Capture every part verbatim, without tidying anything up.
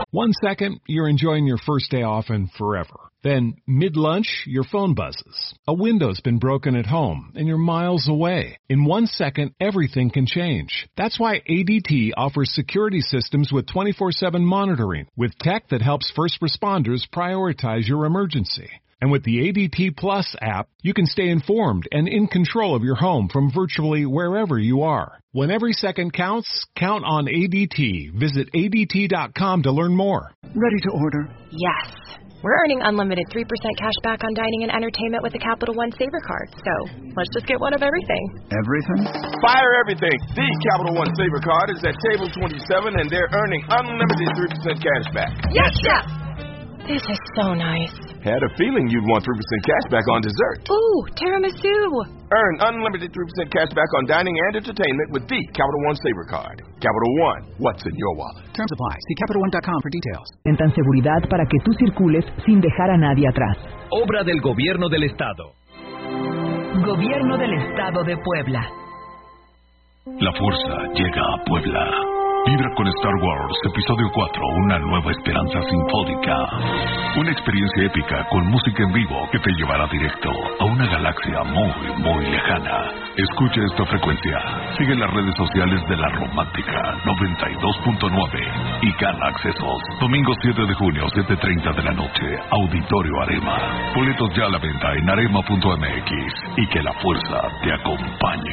One second, you're enjoying your first day off and forever. Then, mid-lunch, your phone buzzes. A window's been broken at home, and you're miles away. In one second, everything can change. That's why A D T offers security systems with twenty-four seven monitoring, with tech that helps first responders prioritize your emergency. And with the A D T Plus app, you can stay informed and in control of your home from virtually wherever you are. When every second counts, count on A D T. Visit A D T dot com to learn more. Ready to order? Yes. We're earning unlimited three percent cash back on dining and entertainment with the Capital One Saver Card. So, let's just get one of everything. Everything? Fire everything. The Capital One Saver Card is at table twenty-seven, and they're earning unlimited three percent cash back. Yes, Chef! This is so nice. Had a feeling you'd want three percent cash back on dessert. Ooh, tiramisu. Earn unlimited three percent cash back on dining and entertainment with the Capital One Saver Card. Capital One, what's in your wallet? Terms apply. See Capital One dot com for details. Intentan seguridad para que tú circules sin dejar a nadie atrás. Obra del Gobierno del Estado. Gobierno del Estado de Puebla. La fuerza llega a Puebla. Vibra con Star Wars Episodio cuatro, una nueva esperanza sinfónica. Una experiencia épica con música en vivo que te llevará directo a una galaxia muy, muy lejana. Escucha esta frecuencia. Sigue las redes sociales de La Romántica noventa y dos punto nueve y gana accesos. Domingo siete de junio, siete treinta de la noche, Auditorio Arema. Boletos ya a la venta en arema punto m x y que la fuerza te acompañe.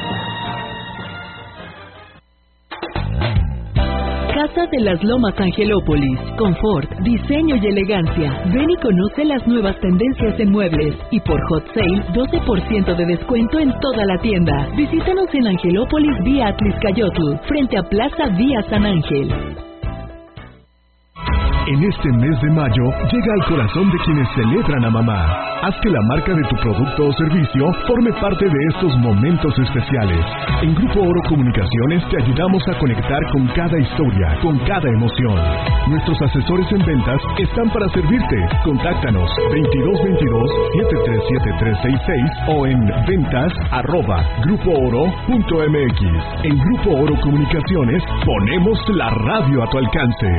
Casa de las Lomas Angelópolis. Confort, diseño y elegancia. Ven y conoce las nuevas tendencias en muebles. Y por Hot Sale, doce por ciento de descuento en toda la tienda. Visítanos en Angelópolis vía Atliscayotl, frente a Plaza Vía San Ángel. En este mes de mayo, llega al corazón de quienes celebran a mamá. Haz que la marca de tu producto o servicio forme parte de estos momentos especiales. En Grupo Oro Comunicaciones te ayudamos a conectar con cada historia, con cada emoción. Nuestros asesores en ventas están para servirte. Contáctanos veintidós veintidós, setenta y tres setenta y tres sesenta y seis o en ventas arroba grupo oro punto m x. En Grupo Oro Comunicaciones ponemos la radio a tu alcance.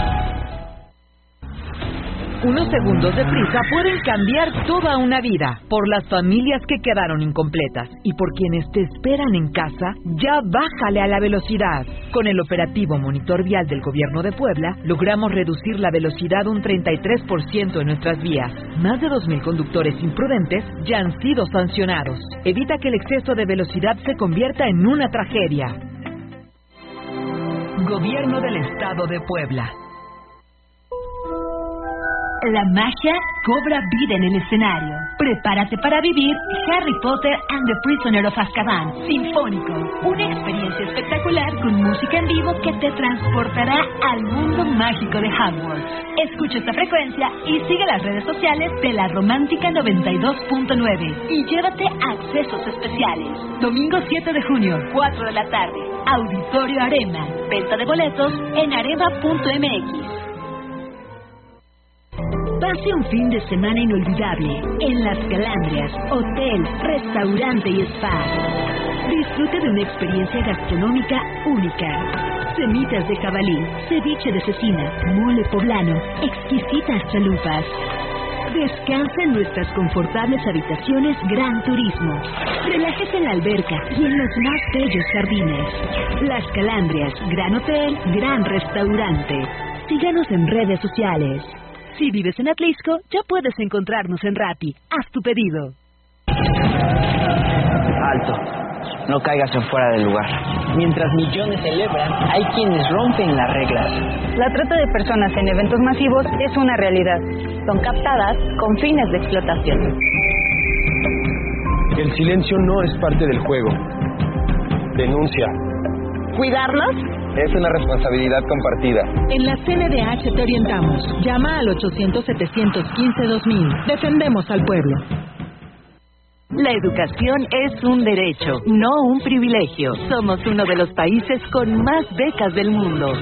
Unos segundos de prisa pueden cambiar toda una vida. Por las familias que quedaron incompletas y por quienes te esperan en casa, ya bájale a la velocidad. Con el operativo Monitor Vial del Gobierno de Puebla, logramos reducir la velocidad un treinta y tres por ciento en nuestras vías. Más de dos mil conductores imprudentes ya han sido sancionados. Evita que el exceso de velocidad se convierta en una tragedia. Gobierno del Estado de Puebla. La magia cobra vida en el escenario. Prepárate para vivir Harry Potter and the Prisoner of Azkaban Sinfónico. Una experiencia espectacular con música en vivo que te transportará al mundo mágico de Hogwarts. Escucha esta frecuencia y sigue las redes sociales de La Romántica noventa y dos punto nueve y llévate accesos especiales. Domingo siete de junio, cuatro de la tarde. Auditorio Arema. Venta de boletos en arema punto m x. Pase un fin de semana inolvidable en Las Calandrias, hotel, restaurante y spa. Disfrute de una experiencia gastronómica única. Semitas de jabalí, ceviche de cecina, mole poblano, exquisitas chalupas. Descansa en nuestras confortables habitaciones Gran Turismo. Relájese en la alberca y en los más bellos jardines. Las Calandrias, gran hotel, gran restaurante. Síganos en redes sociales. Si vives en Atlisco, ya puedes encontrarnos en Rappi. Haz tu pedido. Alto. No caigas en fuera del lugar. Mientras millones celebran, hay quienes rompen las reglas. La trata de personas en eventos masivos es una realidad. Son captadas con fines de explotación. El silencio no es parte del juego. Denuncia. ¿Cuidarnos? Es una responsabilidad compartida. En la C N D H te orientamos. Llama al ochocientos, setecientos quince, dos mil. Defendemos al pueblo. La educación es un derecho, no un privilegio. Somos uno de los países con más becas del mundo.